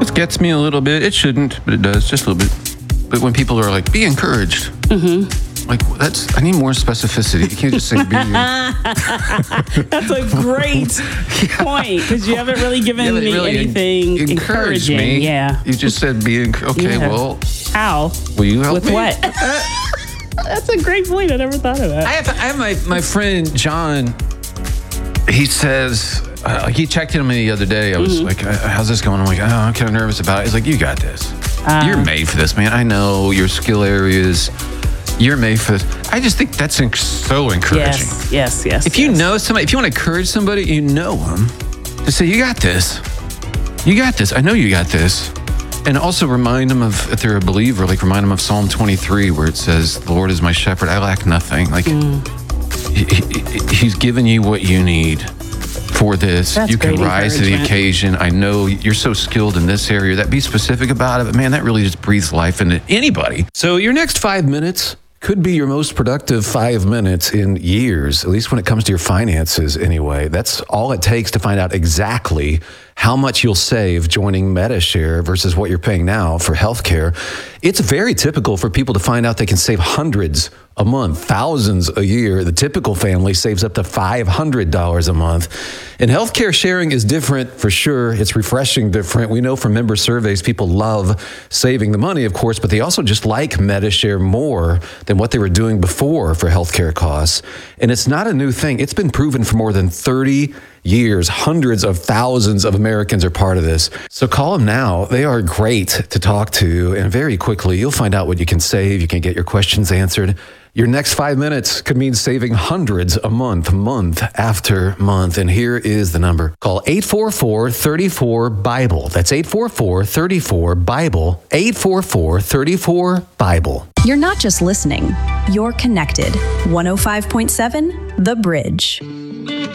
This gets me a little bit. It shouldn't, but it does, just a little bit. But when people are like, be encouraged. Like, I need more specificity. You can't just say be. That's a great point, because you haven't really given me anything encouraging. Me. Yeah. You just said be okay, well. How? Will you help me? With what? That's a great point. I never thought of that. I have my friend John. He says, he checked in on me the other day. I was like, how's this going? I'm like, I'm kind of nervous about it. He's like, you got this. You're made for this, man. I know your skill areas. You're made for this. I just think that's so encouraging. Yes. If you know somebody, if you want to encourage somebody, you know them, just say, you got this. You got this. I know you got this. And also remind them of, if they're a believer, like remind them of Psalm 23, where it says, the Lord is my shepherd. I lack nothing. Like, he's given you what you need for this. That's you can rise to the occasion. I know you're so skilled in this area. That be specific about it, but man, that really just breathes life into anybody. So your next 5 minutes could be your most productive 5 minutes in years, at least when it comes to your finances anyway. That's all it takes to find out exactly how much you'll save joining Medi-Share versus what you're paying now for healthcare. It's very typical for people to find out they can save hundreds a month, thousands a year. The typical family saves up to $500 a month. And healthcare sharing is different for sure. It's refreshing different. We know from member surveys, people love saving the money, of course, but they also just like Medi-Share more than what they were doing before for healthcare costs. And it's not a new thing. It's been proven for more than 30 years. Hundreds of thousands of Americans are part of this. So call them now. They are great to talk to. And very quickly, you'll find out what you can save. You can get your questions answered. Your next 5 minutes could mean saving hundreds a month, month after month. And here is the number. Call 844-34-BIBLE. That's 844-34-BIBLE. 844-34-BIBLE. You're not just listening. You're connected. 105.7 The Bridge.